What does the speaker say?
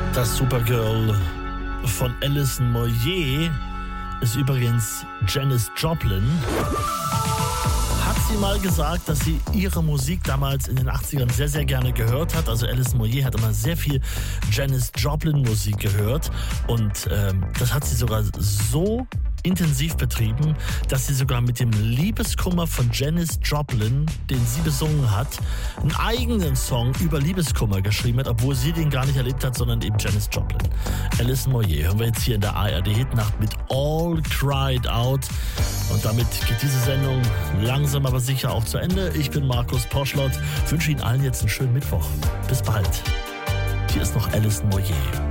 Das Supergirl von Alison Moyet ist übrigens Janis Joplin. Hat sie mal gesagt, dass sie ihre Musik damals in den 80ern sehr, sehr gerne gehört hat. Also Alison Moyet hat immer sehr viel Janis Joplin Musik gehört und das hat sie sogar so intensiv betrieben, dass sie sogar mit dem Liebeskummer von Janis Joplin, den sie besungen hat, einen eigenen Song über Liebeskummer geschrieben hat, obwohl sie den gar nicht erlebt hat, sondern eben Janis Joplin. Alison Moyet hören wir jetzt hier in der ARD-Hitnacht mit All Cried Out. Und damit geht diese Sendung langsam aber sicher auch zu Ende. Ich bin Markus Poschlott, wünsche Ihnen allen jetzt einen schönen Mittwoch. Bis bald. Hier ist noch Alison Moyet.